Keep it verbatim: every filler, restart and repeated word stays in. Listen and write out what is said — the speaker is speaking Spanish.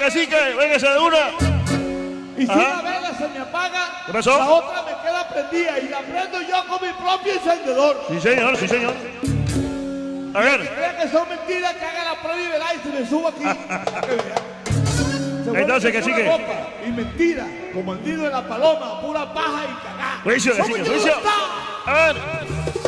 cacique, véngase de una. Y si Ajá. una vela se me apaga, ¿Qué pasó? la otra me queda prendida y la prendo yo con mi propio encendedor. Sí, señor, sí, señor. A ver. Vea que son mentiras, que haga la prueba y verá y se me suba aquí. Para que vea. Se vuelve Entonces, que cacique. toda ropa y mentira, como el nido de la paloma, pura paja y cagá. Juicio, ¿Cómo cacique, te juicio. gusta? A ver.